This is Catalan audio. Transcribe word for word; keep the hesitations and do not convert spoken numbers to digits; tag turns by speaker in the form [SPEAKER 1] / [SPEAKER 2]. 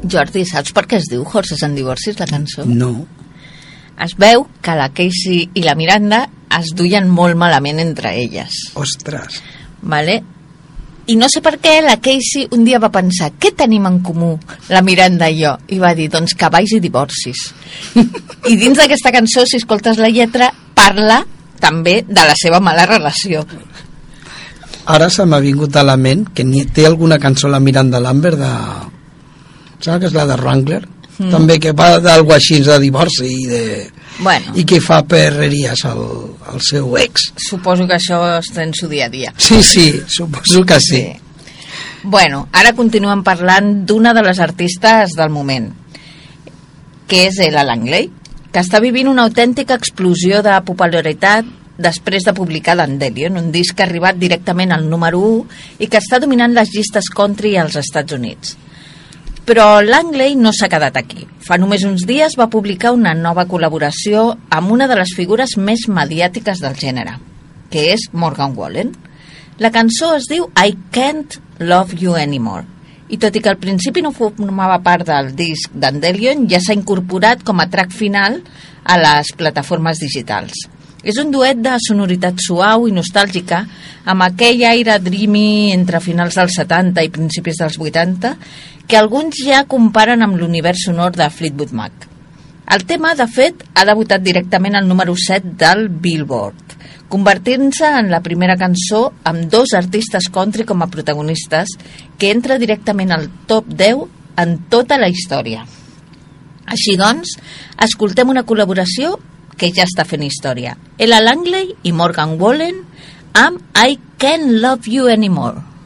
[SPEAKER 1] Jordi, saps per què es diu Horses and Divorces, la cançó?
[SPEAKER 2] No.
[SPEAKER 1] Es veu que la Casey i la Miranda es duien molt malament entre elles.
[SPEAKER 2] Ostres.
[SPEAKER 1] Vale? I no sé per què la Casey un dia va pensar, què tenim en comú la Miranda i jo? I va dir, doncs cavalls i divorcis. I dins d'aquesta cançó, si escoltes la lletra, parla també de la seva mala relació.
[SPEAKER 2] Ara se m'ha vingut a la ment que ni té alguna cançó la Miranda Lambert de... saps que és la de Wrangler? Mm. També que va d'algú així de divorci i de...
[SPEAKER 1] Bueno.
[SPEAKER 2] I que fa perreries al, al seu ex.
[SPEAKER 1] Suposo que això està en su dia a dia.
[SPEAKER 2] Sí, sí, suposo que sí.
[SPEAKER 1] sí. Bueno, ara continuem parlant d'una de les artistes del moment, que és Ella Langley, que està vivint una autèntica explosió de popularitat després de publicar Dandelion, un disc que ha arribat directament al número u i que està dominant les llistes country als Estats Units. Però Langley no s'ha quedat aquí. Fa només uns dies va publicar una nova col·laboració amb una de les figures més mediàtiques del gènere, que és Morgan Wallen. La cançó es diu I Can't Love You Anymore, i tot i que al principi no formava part del disc Dandelion, ja s'ha incorporat com a track final a les plataformes digitals. És un duet de sonoritat suau i nostàlgica, amb aquell aire dreamy entre finals dels setanta i principis dels vuitanta, que alguns ja comparen amb l'univers sonor de Fleetwood Mac. El tema, de fet, ha debutat directament al número set del Billboard, convertint-se en la primera cançó amb dos artistes country com a protagonistes, que entra directament al top deu en tota la història. Així doncs, escoltem una col·laboració que ja està fent història. Ella Langley i Morgan Wallen amb I Can't Love You Anymore.